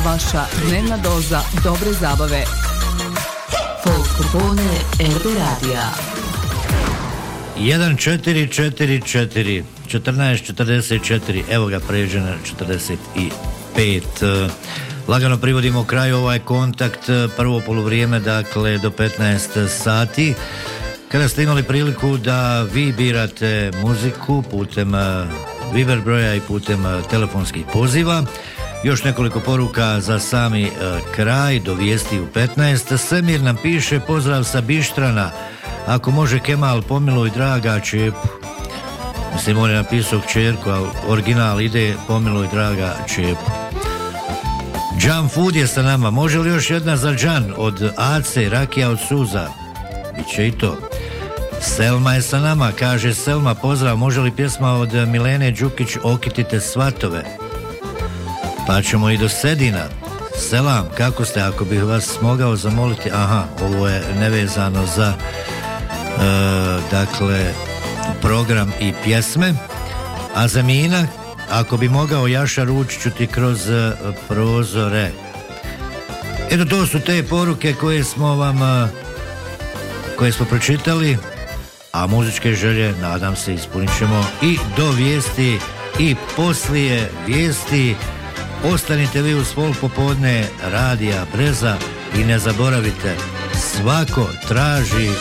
vaša dnevna doza dobre zabave. Folk popodne RB Radija. 1444 1444, evo ga pređe na 45. Lagano privodimo kraju ovaj kontakt, prvo poluvrijeme, dakle do 15 sati, kada ste imali priliku da vi birate muziku putem Viber broja i putem telefonskih poziva. Još nekoliko poruka za sami kraj, do vijesti u 15. Semir nam piše: pozdrav sa Bištrana, ako može Kemal pomiluj draga Čepu. Mislim, on je napisao kćerku, a original ide pomiluj draga Čepu. Džan Food je sa nama, može li još jedna za Džan od Ace, rakija od suza? Biće i to. Selma je sa nama, kaže Selma, pozdrav, može li pjesma od Milene Đukić Okitite svatove? Pa ćemo i do Sedina. Selam, kako ste, ako bih vas mogao zamoliti, aha, ovo je nevezano za dakle program i pjesme. A za Mina, ako bi mogao Jaša Ručiću ti kroz prozore. Eto, to su te poruke koje smo vam pročitali, a muzičke želje, nadam se, ispunit ćemo i do vijesti i poslije vijesti. Ostanite vi uz Folk popodne Radija Breza i ne zaboravite, svako traži